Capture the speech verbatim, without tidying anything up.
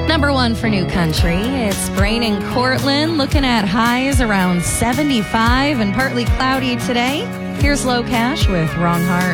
Number one for New Country. It's raining Cortland, looking at highs around seventy-five and partly cloudy today. Here's Low Cash with Wrong Heart.